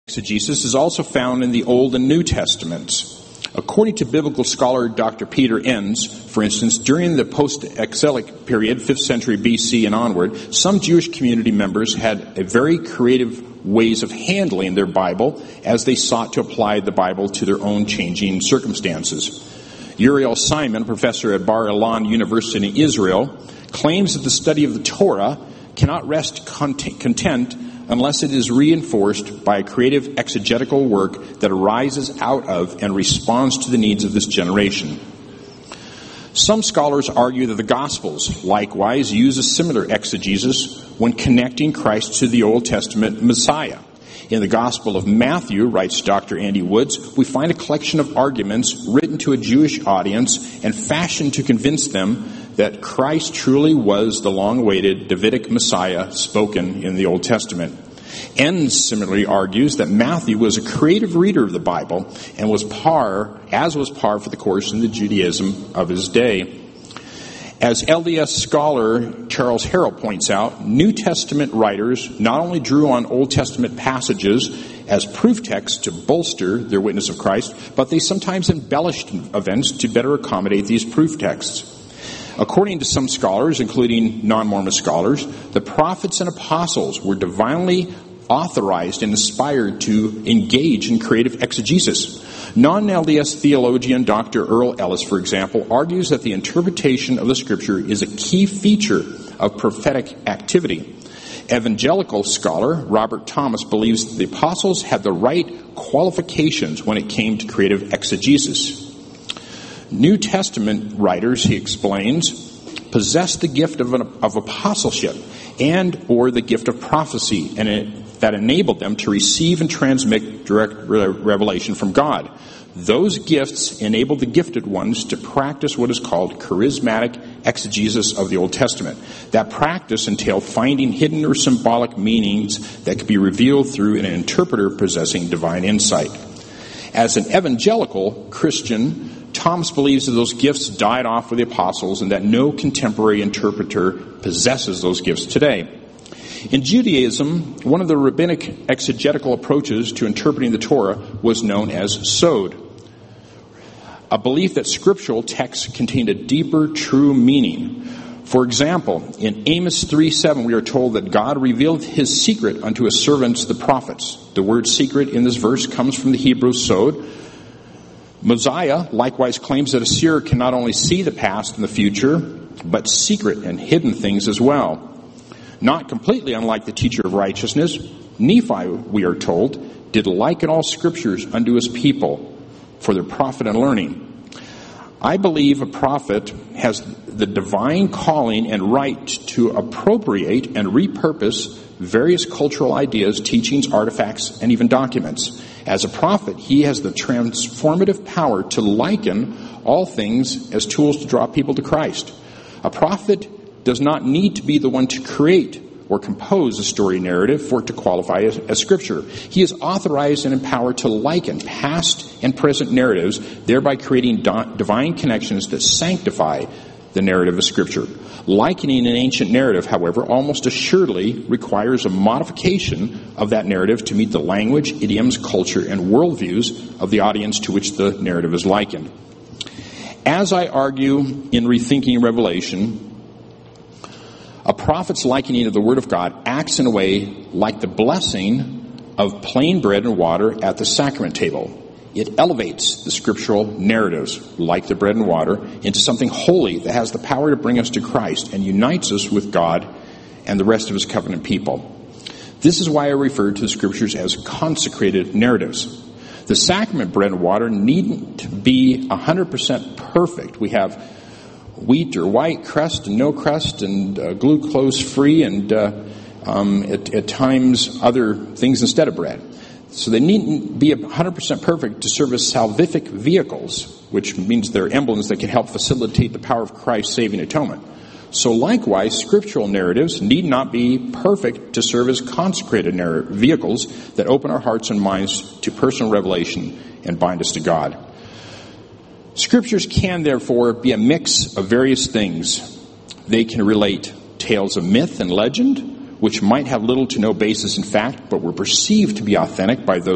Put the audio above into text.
Exegesis is also found in the Old and New Testaments. According to biblical scholar Dr. Peter Enns, for instance, during the post-exilic period, 5th century BC and onward, some Jewish community members had a very creative ways of handling their Bible as they sought to apply the Bible to their own changing circumstances. Uriel Simon, a professor at Bar Ilan University in Israel, claims that the study of the Torah cannot rest content unless it is reinforced by a creative exegetical work that arises out of and responds to the needs of this generation. Some scholars argue that the Gospels, likewise, use a similar exegesis when connecting Christ to the Old Testament Messiah. In the Gospel of Matthew, writes Dr. Andy Woods, we find a collection of arguments written to a Jewish audience and fashioned to convince them that Christ truly was the long-awaited Davidic Messiah spoken in the Old Testament. Enns similarly argues that Matthew was a creative reader of the Bible and was par for the course in the Judaism of his day. As LDS scholar Charles Harrell points out, New Testament writers not only drew on Old Testament passages as proof texts to bolster their witness of Christ, but they sometimes embellished events to better accommodate these proof texts. According to some scholars, including non-Mormon scholars, the prophets and apostles were divinely authorized and inspired to engage in creative exegesis. Non-LDS theologian Dr. Earl Ellis, for example, argues that the interpretation of the Scripture is a key feature of prophetic activity. Evangelical scholar Robert Thomas believes that the apostles had the right qualifications when it came to creative exegesis. New Testament writers, he explains, possess the gift of apostleship and or the gift of prophecy, and that enabled them to receive and transmit direct revelation from God. Those gifts enabled the gifted ones to practice what is called charismatic exegesis of the Old Testament. That practice entailed finding hidden or symbolic meanings that could be revealed through an interpreter possessing divine insight. As an evangelical Christian, Thomas believes that those gifts died off with the apostles and that no contemporary interpreter possesses those gifts today. In Judaism, one of the rabbinic exegetical approaches to interpreting the Torah was known as sod, a belief that scriptural texts contained a deeper, true meaning. For example, in Amos 3:7, we are told that God revealed his secret unto his servants, the prophets. The word secret in this verse comes from the Hebrew sod. Mosiah likewise claims that a seer can not only see the past and the future, but secret and hidden things as well. Not completely unlike the teacher of righteousness, Nephi, we are told, did liken all scriptures unto his people for their profit and learning. I believe a prophet has the divine calling and right to appropriate and repurpose various cultural ideas, teachings, artifacts, and even documents. As a prophet, he has the transformative power to liken all things as tools to draw people to Christ. A prophet does not need to be the one to create or compose a story narrative for it to qualify as scripture. He is authorized and empowered to liken past and present narratives, thereby creating divine connections that sanctify the narrative of Scripture. Likening an ancient narrative, however, almost assuredly requires a modification of that narrative to meet the language, idioms, culture, and worldviews of the audience to which the narrative is likened. As I argue in Rethinking Revelation, a prophet's likening of the Word of God acts in a way like the blessing of plain bread and water at the sacrament table. It elevates the scriptural narratives, like the bread and water, into something holy that has the power to bring us to Christ and unites us with God and the rest of his covenant people. This is why I refer to the scriptures as consecrated narratives. The sacrament bread and water needn't be 100% perfect. We have wheat or white crust and no crust and glucose free and at times other things instead of bread. So they needn't be 100% perfect to serve as salvific vehicles, which means they're emblems that can help facilitate the power of Christ's saving atonement. So likewise, scriptural narratives need not be perfect to serve as consecrated vehicles that open our hearts and minds to personal revelation and bind us to God. Scriptures can, therefore, be a mix of various things. They can relate tales of myth and legend, which might have little to no basis in fact, but were perceived to be authentic by those